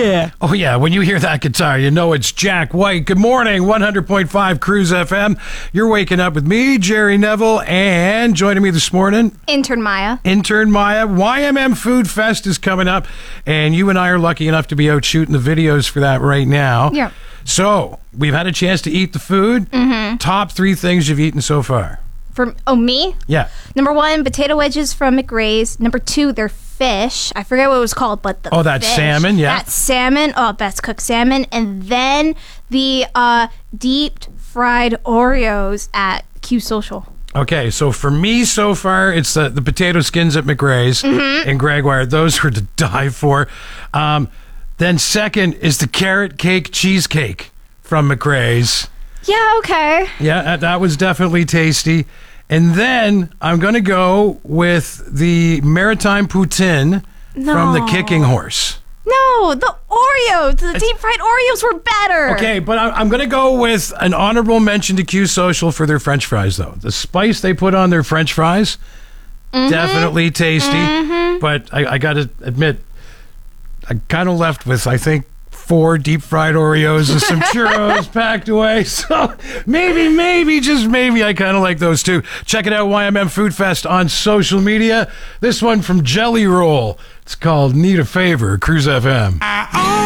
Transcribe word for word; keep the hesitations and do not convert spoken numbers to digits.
yeah. Oh, yeah. When you hear that guitar, you know it's Jack White. Good morning, one hundred point five Cruise F M. You're waking up with me, Jerry Neville, and joining me this morning, Intern Maya. Intern Maya. Y M M Food Fest is coming up, and you and I are lucky enough to be out shooting the videos for that right now. Yeah. So, we've had a chance to eat the food. Mm-hmm. Top three things you've eaten so far. For, oh, me? Yeah. Number one, potato wedges from McRae's. Number two, their fish. I forget what it was called, but the Oh, that fish. salmon, yeah. That salmon. Oh, best cooked salmon. And then the uh, deep fried Oreos at Q Social. Okay, so for me so far, it's the, the potato skins at McRae's Mm-hmm. and Gregoire. Those were to die for. Um, then second is the carrot cake cheesecake from McRae's. Yeah, okay. Yeah, that, that was definitely tasty. And then I'm going to go with the maritime poutine from the No. Kicking Horse. No, the Oreos. The deep fried Oreos were better. Okay, but I- I'm going to go with an honorable mention to Q Social for their French fries, though. The spice they put on their French fries, Mm-hmm. definitely tasty. But I, I got to admit, I kind of left with, I think, four deep fried Oreos and some churros packed away. So maybe, maybe, just maybe I kind of like those too. Check it out, Y M M Food Fest on social media. This one from Jelly Roll. It's called Need a Favor, Cruise F M.